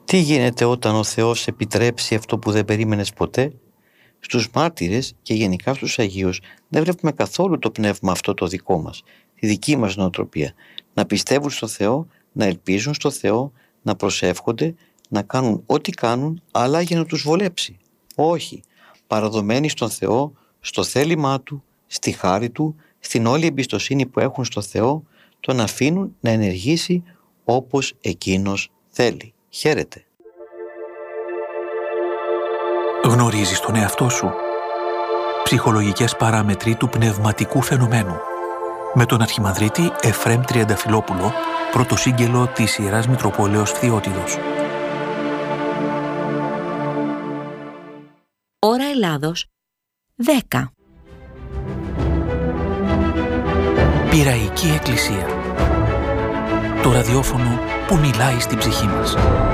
Τι γίνεται όταν ο Θεός επιτρέψει αυτό που δεν περίμενες ποτέ? Στους μάρτυρες και γενικά στους Αγίους δεν βλέπουμε καθόλου το πνεύμα αυτό το δικό μας, τη δική μας νοοτροπία. Να πιστεύουν στο Θεό, να ελπίζουν στο Θεό, να προσεύχονται, να κάνουν ό,τι κάνουν, αλλά για να τους βολέψει. Όχι, παραδομένοι στον Θεό, στο θέλημά Του, στη χάρη Του, στην όλη εμπιστοσύνη που έχουν στο Θεό, τον αφήνουν να ενεργήσει όπως Εκείνος θέλει. Χαίρετε. Γνωρίζεις τον εαυτό σου? Ψυχολογικές παράμετροι του πνευματικού φαινομένου. Με τον Αρχιμανδρίτη Εφραίμ Τριανταφυλόπουλο, πρωτοσύγγελο της Ιεράς Μητροπόλεως Φθιώτιδος. Ώρα Ελλάδος 10. Πειραϊκή Εκκλησία. Το ραδιόφωνο που μιλάει στην ψυχή μας.